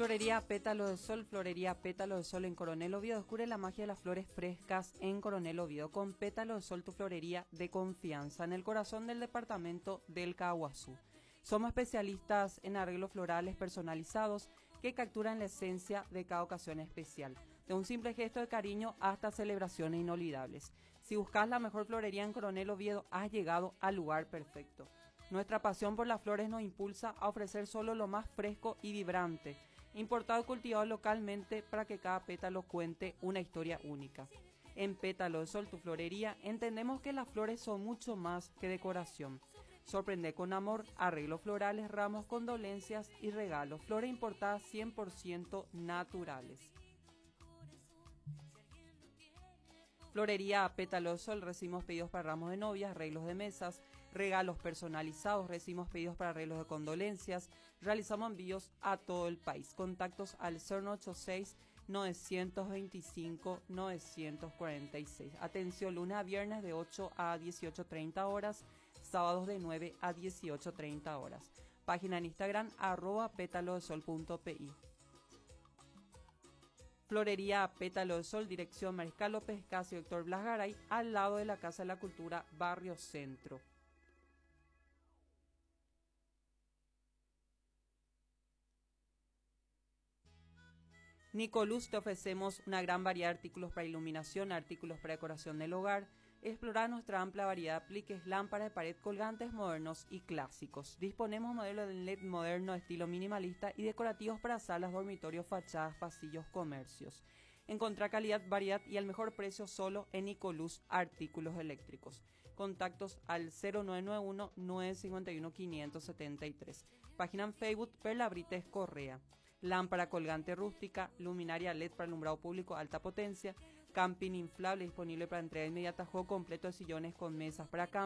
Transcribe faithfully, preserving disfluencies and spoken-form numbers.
Florería Pétalo de Sol, Florería Pétalo de Sol en Coronel Oviedo. Descubre la magia de las flores frescas en Coronel Oviedo con Pétalo de Sol, tu florería de confianza, en el corazón del departamento del Caguazú. Somos especialistas en arreglos florales personalizados que capturan la esencia de cada ocasión especial, de un simple gesto de cariño hasta celebraciones inolvidables. Si buscas la mejor florería en Coronel Oviedo, has llegado al lugar perfecto. Nuestra pasión por las flores nos impulsa a ofrecer solo lo más fresco y vibrante, importado y cultivado localmente para que cada pétalo cuente una historia única. En Pétalo de Sol, tu florería, entendemos que las flores son mucho más que decoración. Sorprende con amor, arreglos florales, ramos, condolencias y regalos. Flores importadas cien por ciento naturales. Florería Pétalo de Sol, recibimos pedidos para ramos de novias, arreglos de mesas, regalos personalizados, recibimos pedidos para arreglos de condolencias, realizamos envíos a todo el país. Contactos al cero nueve ocho seis, nueve dos cinco, nueve cuatro seis. Atención, lunes a viernes de ocho a dieciocho treinta horas, sábados de nueve a dieciocho treinta horas. Página en Instagram, arroba pétalo de sol punto pi. Florería Pétalo de Sol, dirección Mariscal López Casio, Héctor Blas Garay, al lado de la Casa de la Cultura, Barrio Centro. Nicoluz, te ofrecemos una gran variedad de artículos para iluminación, artículos para decoración del hogar. Explora nuestra amplia variedad de apliques, lámparas de pared, colgantes modernos y clásicos. Disponemos modelos de L E D moderno, estilo minimalista y decorativos para salas, dormitorios, fachadas, pasillos, comercios. Encontrá calidad, variedad y al mejor precio solo en Nicoluz Artículos Eléctricos. Contactos al cero nueve nueve uno, nueve cinco uno, cinco siete tres. Página en Facebook, Perla Brites Correa. Lámpara colgante rústica, luminaria L E D para alumbrado público alta potencia, camping inflable disponible para entrega inmediata, juego completo de sillones con mesas para camping.